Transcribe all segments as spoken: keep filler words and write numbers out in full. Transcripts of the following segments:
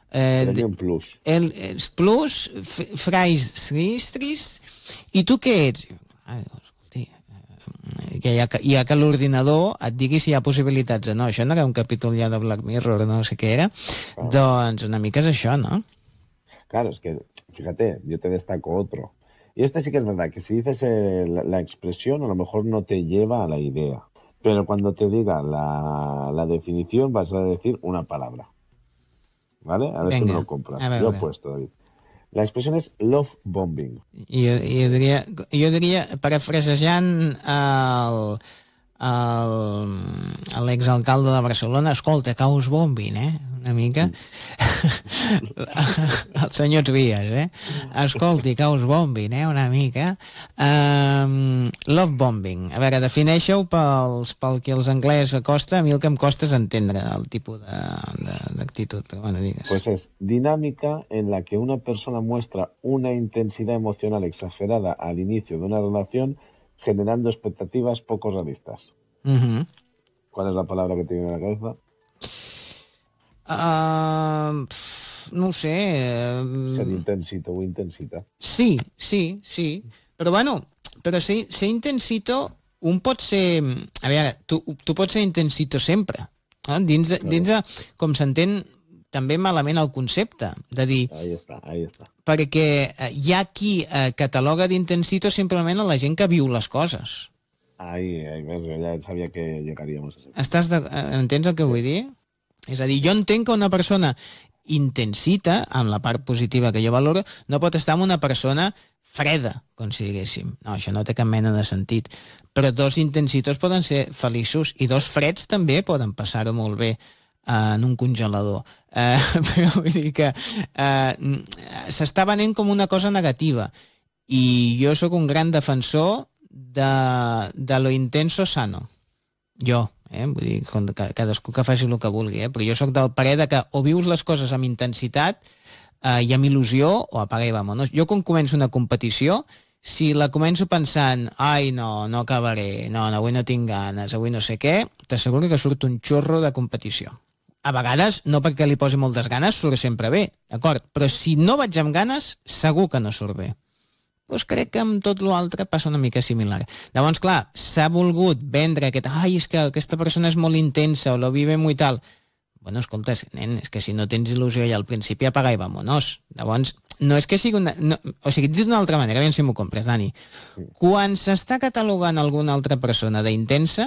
Eh, Premium Plus. El, els Plus, Frais Sinistris, i tu què ets? Ah, escolti, que hi ha, hi ha que l'ordinador et digui si hi ha possibilitats o no. Això no era un capítol ja de Black Mirror, no sé què era. Ah. Doncs una mica és això, ¿no? Claro, es que, fíjate, yo te destaco otro. Y este sí que es verdad, que si dices eh, la, la expresión, a lo mejor no te lleva a la idea. Pero cuando te diga la, la definición, vas a decir una palabra. ¿Vale? A ver Venga, si me lo compras. Yo he puesto, David. La expresión es love bombing. Jo, jo, diria, jo diria, parafrasejant el, el, l'exalcalde de Barcelona, escolta, que us bombin, eh? Una mica. El senyor Trias, eh? Escolti, que us bombin, eh? Una mica. Um, love bombing. A veure, defineixeu pels, pel que els anglès costa. A mi el que em costa és entendre el tipus d'actitud. Però bueno, digues. Pues es dinámica en la que una persona muestra una intensidad emocional exagerada al inicio de una relación, generando expectativas poco realistas. Uh-huh. ¿Cuál es la palabra que te viene a la cabeza? Uh, no ho sé. Uh, ser intensito o intensita. Sí, sí, sí. Però bueno, però ser, ser intensito, un pot ser... A veure, tu, tu pots ser intensito sempre. Eh? Dins, de, claro. dins de, com s'entén també malament el concepte, de dir... Ahí està, ahí està. Perquè hi ha qui eh, cataloga d'intensito simplement a la gent que viu les coses. Ahí, ahí, ja sabia que llegaríamos a ese. Estàs de, entens el que vull dir? És a dir, jo entenc que una persona intensita, amb la part positiva que jo valoro, no pot estar amb una persona freda, com si diguéssim. No, això no té cap mena de sentit. Però dos intensitos poden ser feliços i dos freds també poden passar-ho molt bé eh, en un congelador. Eh, però vull dir que eh, s'està venent com una cosa negativa. I jo sóc un gran defensor de, de lo intenso sano. Jo. Eh? Vull dir, cadascú que faci el que vulgui, eh? Però jo sóc del parer de que o vius les coses amb intensitat eh, i amb il·lusió o apaga i vámonos. Jo quan començo una competició, si la començo pensant ai no, no acabaré, no, no, avui no tinc ganes, avui no sé què, t'asseguro que surt un xorro de competició. A vegades, no perquè li posi moltes ganes, surt sempre bé, d'acord? Però si no vaig amb ganes, segur que no surt bé. Doncs crec que amb tot l'altre passa una mica similar. Llavors, clar, s'ha volgut vendre aquest... Ai, és que aquesta persona és molt intensa o lo vive muy tal. Bueno, escolta, nen, és que si no tens il·lusió ja al principi apaga i vámonos. Llavors, no és que sigui una... No, o sigui, dit d'una altra manera, a veure si m'ho compres, Dani. Quan s'està catalogant alguna altra persona d'intensa,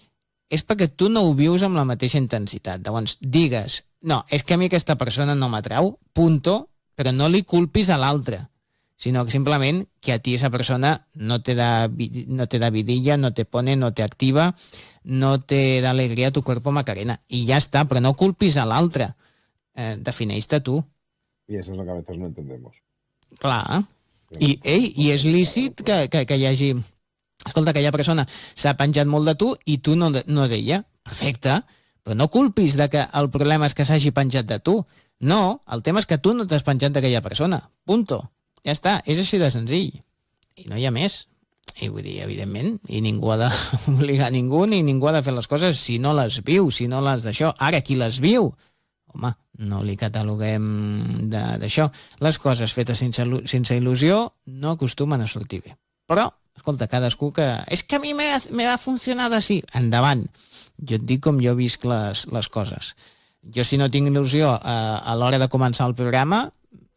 és perquè tu no ho vius amb la mateixa intensitat. Llavors, digues, no, és que a mi aquesta persona no m'atrau, punto, però no li culpis a l'altre, sino que simplement que a ti esa persona no te da, no te da vidilla, no te pone, no te activa, no te da alegría a tu cuerpo, Macarena. Y ya está, però no culpis a l'altre. Eh, defineix-te tu. Y eso es lo que a veces no entendemos. Clar. I, ei, i és lícit que, que, que hi hagi... Escolta, aquella persona s'ha penjat molt de tu i tu no, no d'ella. Perfecte. Però no culpis de que el problema és que s'hagi penjat de tu. No, el tema és que tu no t'has penjat d'aquella persona. Punto. Ja està, és així de senzill. I no hi ha més. I vull dir, evidentment, i ningú ha d'obligar a ningú, ni ningú ha de fer les coses si no les viu, si no les d'això. Ara, qui les viu? Home, no li cataloguem d'això. Les coses fetes sense, sense il·lusió no acostumen a sortir bé. Però, escolta, cadascú que... És que a mi m'ha funcionat així. Endavant. Jo et dic com jo visc les, les coses. Jo, si no tinc il·lusió a, a l'hora de començar el programa,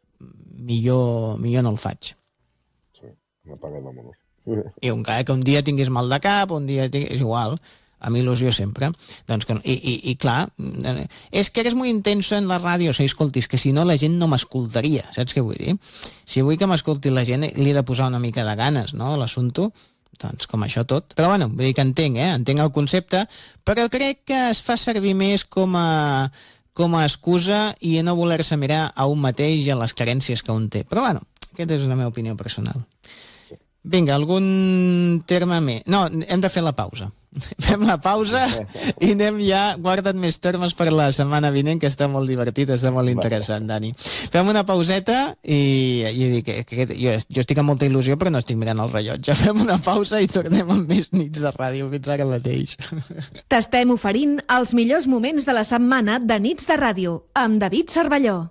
millor, millor no el faig. Sí, no apaga i vámonos. I un, que un dia tinguis mal de cap, un dia tinguis, és igual, amb il·lusió sempre. Doncs que, i, i, I clar, és que eres muy intenso en la ràdio, sí, escolti, és que si no la gent no m'escoltaria, saps què vull dir? Si vull que m'escolti la gent, li he de posar una mica de ganes, no?, l'assumpte, doncs com això tot. Però bueno, vull dir que entenc, eh? Entenc el concepte, però crec que es fa servir més com a com a excusa i a no voler-se mirar a un mateix i a les carències que un té. Però bueno, aquesta és la meva opinió personal. Vinga, algun terme més? No, hem de fer la pausa. Fem la pausa i anem ja, guarda't més termes per la setmana vinent, que està molt divertit, està molt interessant, Dani. Fem una pauseta i, i dic que, que jo, jo estic amb molta il·lusió però no estic mirant el rellotge. Fem una pausa i tornem amb més nits de ràdio. Fins ara mateix. T'estem oferint els millors moments de la setmana de Nits de Ràdio amb David Cervelló.